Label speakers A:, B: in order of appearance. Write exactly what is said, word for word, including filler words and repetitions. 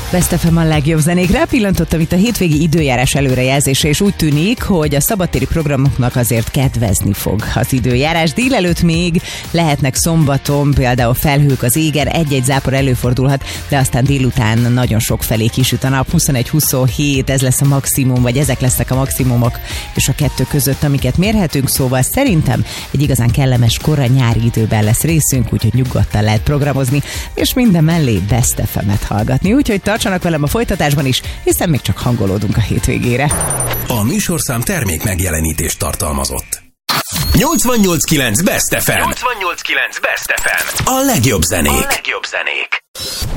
A: Best ef em a legjobb zenékre. Pillantottam itt a hétvégi időjárás előrejelzése, és úgy tűnik, hogy a szabadtéri programoknak azért kedvezni fog az időjárás. Délelőtt még lehetnek szombaton például felhők az égen, egy-egy zápor előfordulhat, de aztán délután nagyon sok felé kisüt a nap. huszonegy huszonhét, ez lesz a maximum, vagy ezek lesznek a maximumok és a kettő között, amiket mérhetünk, szóval szerintem egy igazán kellemes kora nyári időben lesz részünk, úgyhogy nyugodtan lehet programozni, és minden mellé Best ef emet hallgatni. Úgyhogy tartsanak velem a folytatásban is, hiszen még csak hangolódunk a hétvégére.
B: A műsorszám termék megjelenítést tartalmazott. nyolcvannyolc kilenc Best ef em. nyolcvannyolc kilenc Best ef em. A legjobb zenék. A legjobb zenék.